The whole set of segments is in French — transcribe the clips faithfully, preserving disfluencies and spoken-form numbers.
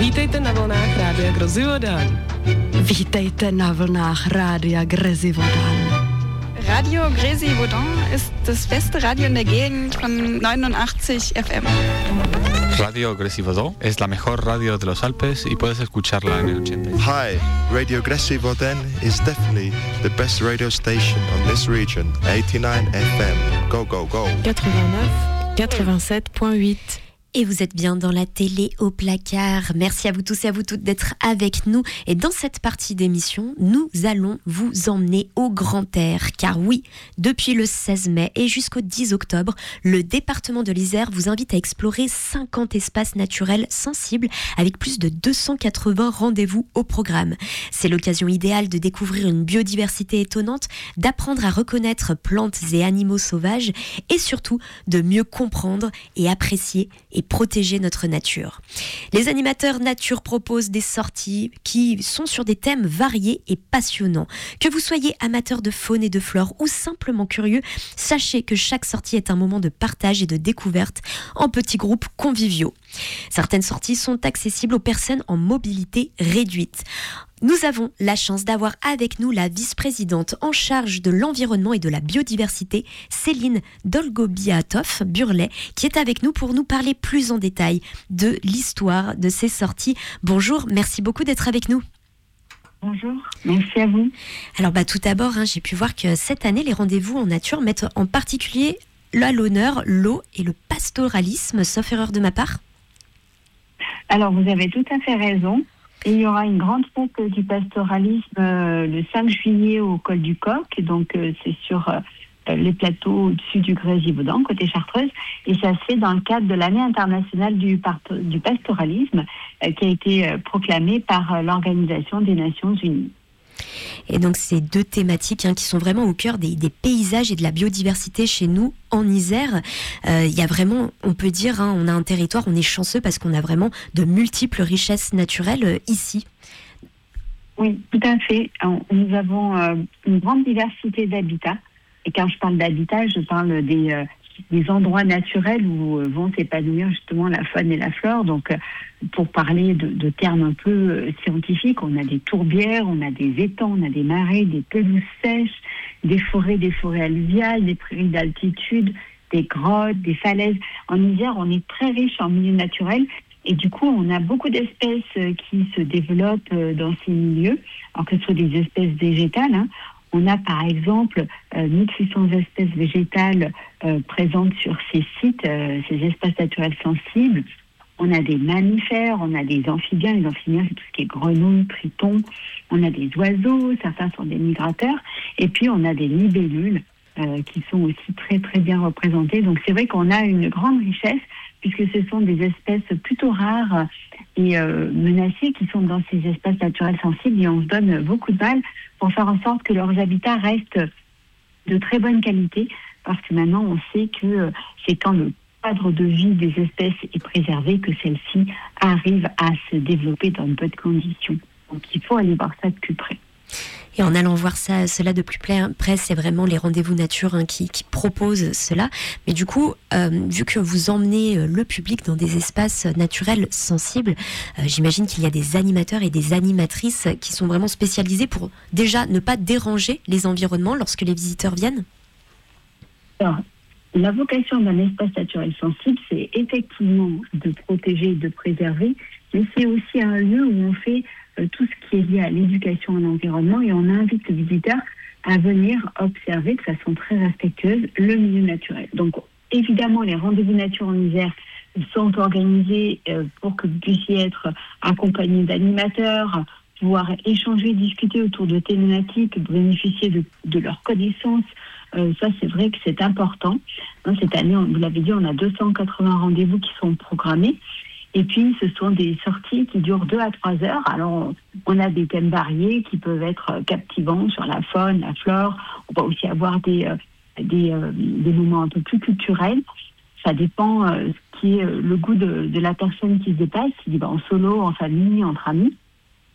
Vítejte na vlnách Rádia Grozivodan. Vítejte na vlnách Rádia Grozivodan. Radio Grozivodan ist das beste Radio in der Gegend von neunundachtzig F M. Radio Grozivodan es la mejor radio de los Alpes y puedes escucharla en el ochenta. Hi, Radio Grozivodan is definitely the best radio station on this region. eighty-nine F M. Go, go, go. quatre-vingt-neuf, quatre-vingt-sept point huit. Et vous êtes bien dans la télé au placard. Merci à vous tous et à vous toutes d'être avec nous. Et dans cette partie d'émission, nous allons vous emmener au grand air. Car oui, depuis le seize mai et jusqu'au dix octobre, le département de l'Isère vous invite à explorer cinquante espaces naturels sensibles avec plus de deux cent quatre-vingts rendez-vous au programme. C'est l'occasion idéale de découvrir une biodiversité étonnante, d'apprendre à reconnaître plantes et animaux sauvages et surtout de mieux comprendre et apprécier et protéger notre nature. Les animateurs nature proposent des sorties qui sont sur des thèmes variés et passionnants. Que vous soyez amateur de faune et de flore ou simplement curieux, sachez que chaque sortie est un moment de partage et de découverte en petits groupes conviviaux. Certaines sorties sont accessibles aux personnes en mobilité réduite. Nous avons la chance d'avoir avec nous la vice-présidente en charge de l'environnement et de la biodiversité, Céline Dolgobiatov-Burlet, qui est avec nous pour nous parler plus en détail de l'histoire de ces sorties. Bonjour, merci beaucoup d'être avec nous. Bonjour, merci à vous. Alors bah, tout d'abord, hein, j'ai pu voir que cette année, les rendez-vous en nature mettent en particulier à l'honneur l'eau et le pastoralisme, sauf erreur de ma part. Alors vous avez tout à fait raison. Et il y aura une grande fête du pastoralisme euh, le cinq juillet au col du Coq. Donc euh, c'est sur euh, les plateaux au-dessus du Grozivodan, côté Chartreuse. Et ça se fait dans le cadre de l'année internationale du, part- du pastoralisme euh, qui a été euh, proclamée par euh, l'Organisation des Nations Unies. Et donc ces deux thématiques hein, qui sont vraiment au cœur des, des paysages et de la biodiversité chez nous en Isère. Euh, il y a vraiment, on peut dire, hein, on a un territoire, on est chanceux parce qu'on a vraiment de multiples richesses naturelles euh, ici. Oui, tout à fait. Nous avons euh, une grande diversité d'habitats. Et quand je parle d'habitat, je parle des, euh, des endroits naturels où euh, vont s'épanouir justement la faune et la flore. Donc, euh, pour parler de, de termes un peu euh, scientifiques, on a des tourbières, on a des étangs, on a des marais, des pelouses sèches, des forêts, des forêts alluviales, des prairies d'altitude, des grottes, des falaises. En Isère, on est très riche en milieux naturels. Et du coup, on a beaucoup d'espèces euh, qui se développent euh, dans ces milieux, alors que ce soit des espèces végétales, hein. On a par exemple euh, mille six cents espèces végétales euh, présentes sur ces sites, euh, ces espaces naturels sensibles. On a des mammifères, on a des amphibiens. Les amphibiens, c'est tout ce qui est grenouilles, tritons. On a des oiseaux, certains sont des migrateurs. Et puis, on a des libellules euh, qui sont aussi très, très bien représentées. Donc, c'est vrai qu'on a une grande richesse puisque ce sont des espèces plutôt rares et euh, menacées qui sont dans ces espaces naturels sensibles. Et on se donne beaucoup de mal pour faire en sorte que leurs habitats restent de très bonne qualité, parce que maintenant on sait que c'est quand le cadre de vie des espèces est préservé que celles-ci arrivent à se développer dans de bonnes conditions. Donc il faut aller voir ça de plus près. Et en allant voir ça, cela de plus près, c'est vraiment les rendez-vous nature hein, qui, qui proposent cela. Mais du coup, euh, vu que vous emmenez le public dans des espaces naturels sensibles, euh, j'imagine qu'il y a des animateurs et des animatrices qui sont vraiment spécialisés pour déjà ne pas déranger les environnements lorsque les visiteurs viennent. Alors, la vocation d'un espace naturel sensible, c'est effectivement de protéger et de préserver, mais c'est aussi un lieu où on fait euh, tout ce qui est lié à l'éducation à l'environnement et on invite le visiteur à venir observer de façon très respectueuse le milieu naturel. Donc évidemment, les rendez-vous nature en Isère sont organisés euh, pour que vous puissiez être accompagné d'animateurs, pouvoir échanger, discuter autour de thématiques, bénéficier de, de leurs connaissances. Euh, ça, c'est vrai que c'est important. Hein, cette année, on, vous l'avez dit, on a deux cent quatre-vingts rendez-vous qui sont programmés. Et puis, ce sont des sorties qui durent deux à trois heures. Alors, on a des thèmes variés qui peuvent être captivants sur la faune, la flore. On va aussi avoir des, euh, des, euh, des moments un peu plus culturels. Ça dépend euh, ce qui est euh, le goût de, de la personne qui se dépasse, qui dit bah, en solo, en famille, entre amis.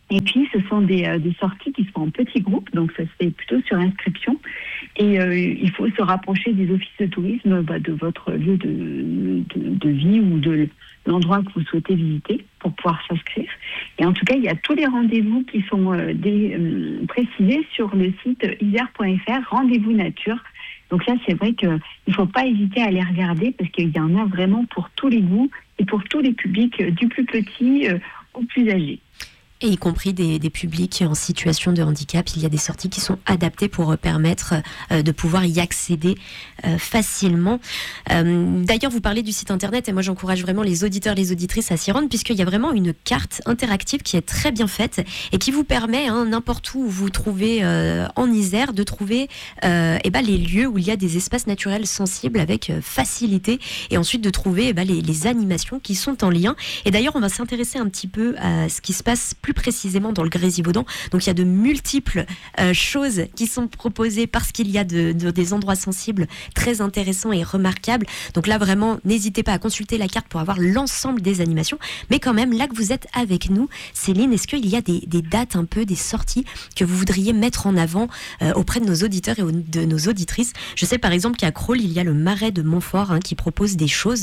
Et puis, ce sont des, euh, des sorties qui sont en petits groupes, donc ça se fait plutôt sur inscription. Et euh, il faut se rapprocher des offices de tourisme bah, de votre lieu de, de, de vie ou de l'endroit que vous souhaitez visiter pour pouvoir s'inscrire. Et en tout cas, il y a tous les rendez-vous qui sont euh, des, euh, précisés sur le site isère point f r, rendez-vous nature. Donc ça, c'est vrai qu'il ne faut pas hésiter à les regarder parce qu'il y en a vraiment pour tous les goûts et pour tous les publics, du plus petit euh, au plus âgé. Et y compris des, des publics en situation de handicap. Il y a des sorties qui sont adaptées pour permettre euh, de pouvoir y accéder euh, facilement. Euh, d'ailleurs, vous parlez du site internet et moi j'encourage vraiment les auditeurs, les auditrices à s'y rendre puisqu'il y a vraiment une carte interactive qui est très bien faite et qui vous permet, hein, n'importe où vous vous trouvez euh, en Isère, de trouver euh, eh ben, les lieux où il y a des espaces naturels sensibles avec euh, facilité et ensuite de trouver eh ben, les, les animations qui sont en lien. Et d'ailleurs, on va s'intéresser un petit peu à ce qui se passe plus précisément dans le Grésivaudan. Donc il y a de multiples euh, choses qui sont proposées parce qu'il y a de, de, des endroits sensibles très intéressants et remarquables. Donc là vraiment, n'hésitez pas à consulter la carte pour avoir l'ensemble des animations. Mais quand même, là que vous êtes avec nous, Céline, est-ce qu'il y a des, des dates un peu, des sorties que vous voudriez mettre en avant euh, auprès de nos auditeurs et de nos auditrices? Je sais par exemple qu'à Crolles, il y a le Marais de Montfort hein, qui propose des choses.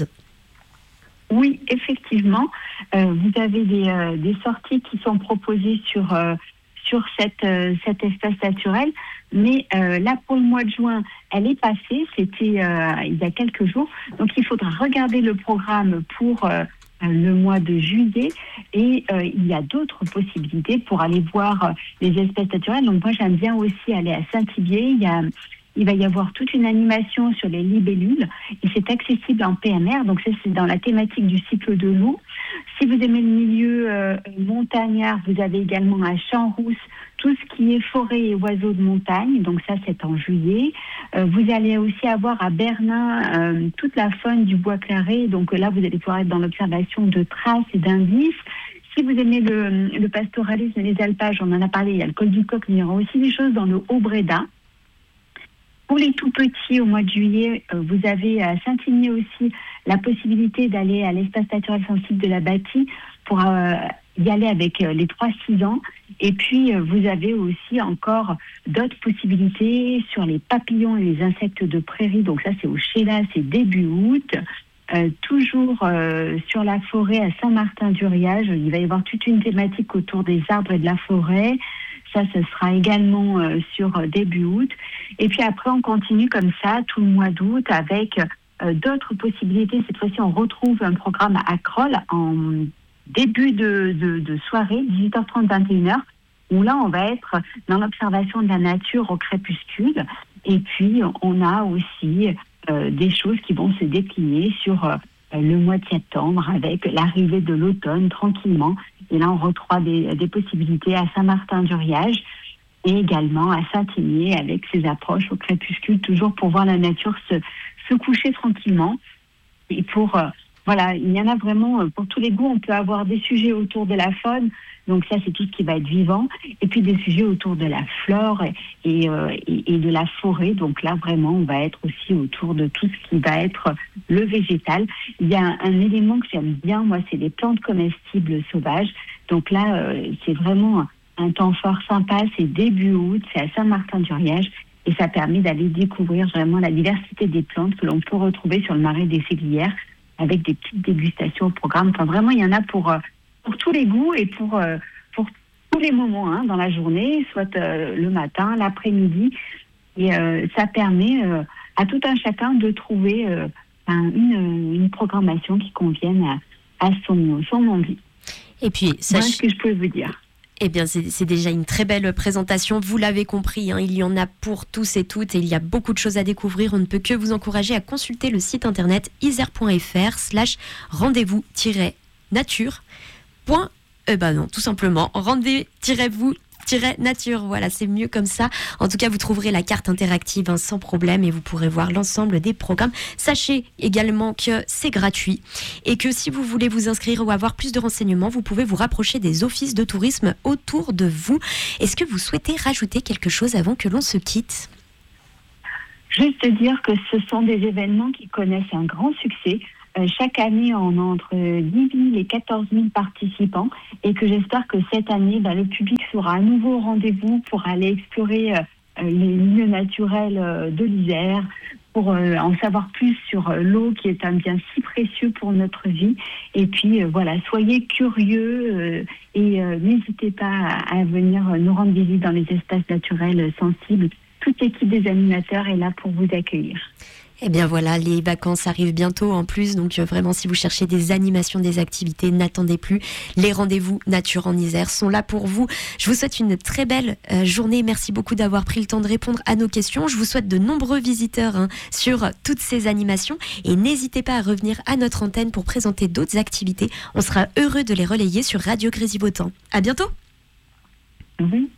Oui, effectivement, euh, vous avez des, euh, des sorties qui sont proposées sur, euh, sur cette, euh, cet espace naturel, mais euh, là, pour le mois de juin, elle est passée, c'était euh, il y a quelques jours, donc il faudra regarder le programme pour euh, le mois de juillet, et euh, il y a d'autres possibilités pour aller voir euh, les espaces naturels. Donc moi, j'aime bien aussi aller à Saint-Thibier, il y a... Il va y avoir toute une animation sur les libellules et c'est accessible en P M R. Donc ça, c'est dans la thématique du cycle de l'eau. Si vous aimez le milieu euh, montagnard, vous avez également à Champs-Rousse tout ce qui est forêt et oiseaux de montagne. Donc ça, c'est en juillet. Euh, vous allez aussi avoir à Bernin euh, toute la faune du bois claré. Donc là, vous allez pouvoir être dans l'observation de traces et d'indices. Si vous aimez le, le pastoralisme et les alpages, on en a parlé, il y a le col du Coq, mais il y aura aussi des choses dans le Haut-Bréda. Pour les tout petits, au mois de juillet, euh, vous avez à Saint-Igné aussi la possibilité d'aller à l'espace naturel sensible de la Bâtie pour euh, y aller avec euh, les trois six ans. Et puis, euh, vous avez aussi encore d'autres possibilités sur les papillons et les insectes de prairie. Donc ça, c'est au Chéla, c'est début août. Euh, toujours euh, sur la forêt à Saint-Martin-du-Riage, il va y avoir toute une thématique autour des arbres et de la forêt. Ça, ce sera également euh, sur euh, début août. Et puis après, on continue comme ça tout le mois d'août avec euh, d'autres possibilités. Cette fois-ci, on retrouve un programme à Crolles en début de, de, de soirée, dix-huit heures trente, vingt et une heures, où là, on va être dans l'observation de la nature au crépuscule. Et puis, on a aussi euh, des choses qui vont se décliner sur euh, le mois de septembre avec l'arrivée de l'automne tranquillement. Et là, on retrouve des, des possibilités à Saint-Martin-du-Riage et également à Saint-Igné avec ses approches au crépuscule, toujours pour voir la nature se, se coucher tranquillement. Et pour, euh, voilà, il y en a vraiment euh, pour tous les goûts. On peut avoir des sujets autour de la faune, donc ça, c'est tout ce qui va être vivant. Et puis des sujets autour de la flore et, et, euh, et, et de la forêt. Donc là, vraiment, on va être aussi autour de tout ce qui va être le végétal. Il y a un, un élément que j'aime bien, moi, c'est les plantes comestibles sauvages. Donc là, euh, c'est vraiment un temps fort sympa. C'est début août, c'est à Saint-Martin-du-Riage. Et ça permet d'aller découvrir vraiment la diversité des plantes que l'on peut retrouver sur le marais des Séglières avec des petites dégustations au programme. Enfin, vraiment, il y en a pour... Euh, pour tous les goûts et pour, euh, pour tous les moments hein, dans la journée, soit euh, le matin, l'après-midi. Et euh, ça permet euh, à tout un chacun de trouver euh, un, une, une programmation qui convienne à, à son, son envie. Et puis, voilà ce que je peux vous dire. Eh bien, c'est, c'est déjà une très belle présentation. Vous l'avez compris, hein, il y en a pour tous et toutes et il y a beaucoup de choses à découvrir. On ne peut que vous encourager à consulter le site internet isère.fr slash rendez-vous-nature. Point, eh ben non, tout simplement, rendez-vous nature, voilà, c'est mieux comme ça. En tout cas, vous trouverez la carte interactive hein, sans problème et vous pourrez voir l'ensemble des programmes. Sachez également que c'est gratuit et que si vous voulez vous inscrire ou avoir plus de renseignements, vous pouvez vous rapprocher des offices de tourisme autour de vous. Est-ce que vous souhaitez rajouter quelque chose avant que l'on se quitte ? Juste dire que ce sont des événements qui connaissent un grand succès. Euh, chaque année, on a entre dix mille et quatorze mille participants et que j'espère que cette année, bah, le public sera à nouveau au rendez-vous pour aller explorer euh, les milieux naturels euh, de l'Isère, pour euh, en savoir plus sur euh, l'eau qui est un bien si précieux pour notre vie. Et puis euh, voilà, soyez curieux euh, et euh, n'hésitez pas à, à venir nous rendre visite dans les espaces naturels sensibles. Toute l'équipe des animateurs est là pour vous accueillir. Eh bien voilà, les vacances arrivent bientôt en plus, donc euh, vraiment si vous cherchez des animations, des activités, n'attendez plus. Les rendez-vous Nature en Isère sont là pour vous. Je vous souhaite une très belle euh, journée. Merci beaucoup d'avoir pris le temps de répondre à nos questions. Je vous souhaite de nombreux visiteurs hein, sur toutes ces animations et n'hésitez pas à revenir à notre antenne pour présenter d'autres activités. On sera heureux de les relayer sur Radio Grésivaudan. À bientôt. Oui.